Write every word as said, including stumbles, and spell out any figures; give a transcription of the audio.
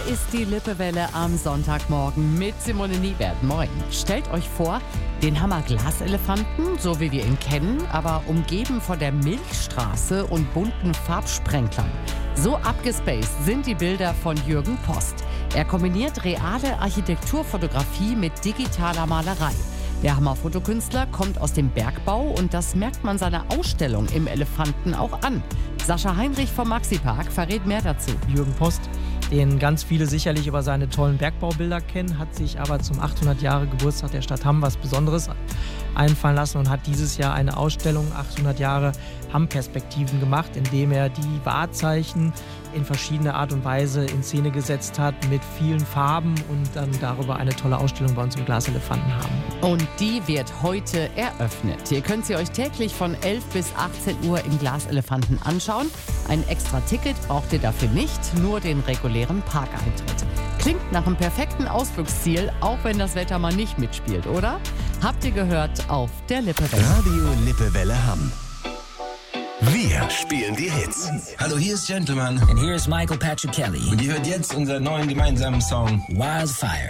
ist die Lippewelle am Sonntagmorgen mit Simone Niebert. Moin. Stellt euch vor, den Hammer-Glaselefanten, so wie wir ihn kennen, aber umgeben von der Milchstraße und bunten Farbsprenklern. So abgespaced sind die Bilder von Jürgen Post. Er kombiniert reale Architekturfotografie mit digitaler Malerei. Der Hammer-Fotokünstler kommt aus dem Bergbau und das merkt man seiner Ausstellung im Elefanten auch an. Sascha Heinrich vom Maxi-Park verrät mehr dazu. Jürgen Post, den ganz viele sicherlich über seine tollen Bergbaubilder kennen, hat sich aber zum achthundert Jahre Geburtstag der Stadt Hamm was Besonderes einfallen lassen und hat dieses Jahr eine Ausstellung achthundert Jahre Hamm-Perspektiven gemacht, indem er die Wahrzeichen in verschiedene Art und Weise in Szene gesetzt hat mit vielen Farben und dann darüber eine tolle Ausstellung bei uns im Glaselefanten haben. Und die wird heute eröffnet. Ihr könnt sie euch täglich von elf bis achtzehn Uhr im Glaselefanten anschauen. Ein extra Ticket braucht ihr dafür nicht, nur den regulären Parkeintritt. Klingt nach einem perfekten Ausflugsziel, auch wenn das Wetter mal nicht mitspielt, oder? Habt ihr gehört auf der Lippewelle. Radio Lippewelle Hamm. Wir spielen die Hits. Hallo, hier ist Gentleman. And here's Michael Patrick Kelly. Und ihr hört jetzt unseren neuen gemeinsamen Song Wildfire.